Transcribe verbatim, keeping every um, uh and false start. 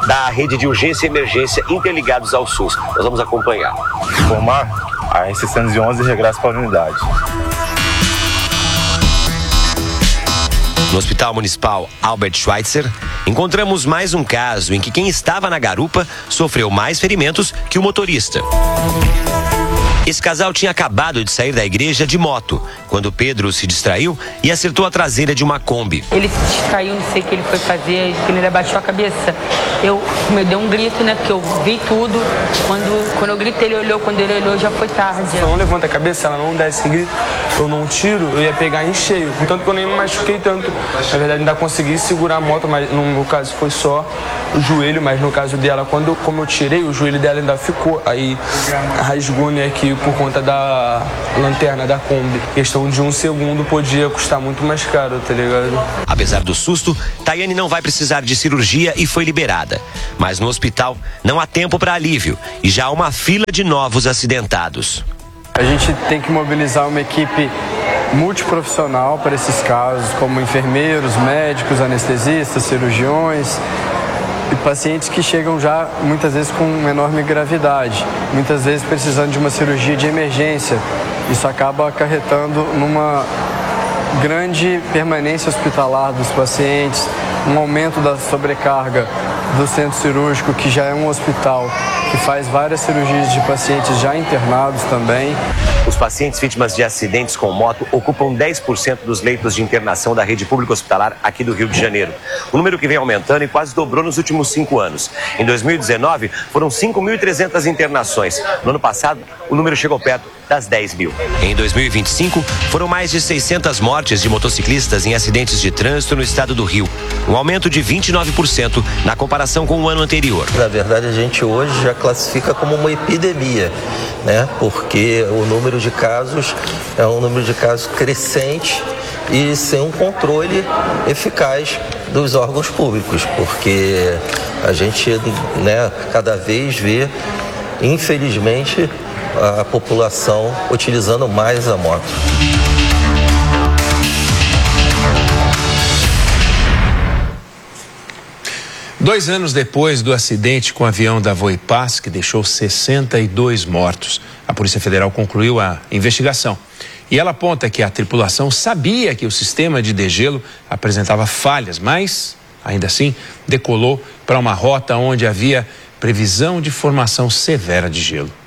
da rede de urgência e emergência interligados ao SUS. Nós vamos acompanhar. Informar, a seiscentos e onze regressa para a unidade. No Hospital Municipal Albert Schweitzer, encontramos mais um caso em que quem estava na garupa sofreu mais ferimentos que o motorista. Esse casal tinha acabado de sair da igreja de moto, quando Pedro se distraiu e acertou a traseira de uma Kombi. Ele se distraiu, não sei o que ele foi fazer, quando ele abaixou a cabeça, eu me dei um grito, né, porque eu vi tudo. Quando, quando eu gritei, ele olhou, quando ele olhou, já foi tarde. Se ela não levanta a cabeça, ela não dá esse grito, eu não tiro, eu ia pegar em cheio. Portanto, que eu nem me machuquei tanto. Na verdade, ainda consegui segurar a moto, mas no meu caso foi só o joelho, mas no caso dela, quando como eu tirei, o joelho dela ainda ficou. Aí rasgou, né, aqui por conta da lanterna da Kombi. Questão de um segundo podia custar muito mais caro, tá ligado? Apesar do susto, Tayane não vai precisar de cirurgia e foi liberada. Mas no hospital não há tempo para alívio e já há uma fila de novos acidentados. A gente tem que mobilizar uma equipe multiprofissional para esses casos, como enfermeiros, médicos, anestesistas, cirurgiões e pacientes que chegam já muitas vezes com uma enorme gravidade, muitas vezes precisando de uma cirurgia de emergência. Isso acaba acarretando numa grande permanência hospitalar dos pacientes, um aumento da sobrecarga do centro cirúrgico, que já é um hospital que faz várias cirurgias de pacientes já internados também. Os pacientes vítimas de acidentes com moto ocupam dez por cento dos leitos de internação da rede pública hospitalar aqui do Rio de Janeiro. O número que vem aumentando e quase dobrou nos últimos cinco anos. Em dois mil e dezenove, foram cinco mil e trezentas internações. No ano passado, o número chegou perto das dez mil. Em dois mil e vinte e cinco, foram mais de seiscentas mortes de motociclistas em acidentes de trânsito no estado do Rio. Um aumento de vinte e nove por cento na comparação com o ano anterior. Na verdade, a gente hoje já classifica como uma epidemia, né? Porque o número de casos é um número de casos crescente e sem um controle eficaz dos órgãos públicos, porque a gente, né, cada vez vê, infelizmente, a população utilizando mais a moto. Dois anos depois do acidente com o avião da Voipass, que deixou sessenta e dois mortos, a Polícia Federal concluiu a investigação. E ela aponta que a tripulação sabia que o sistema de degelo apresentava falhas, mas, ainda assim, decolou para uma rota onde havia previsão de formação severa de gelo.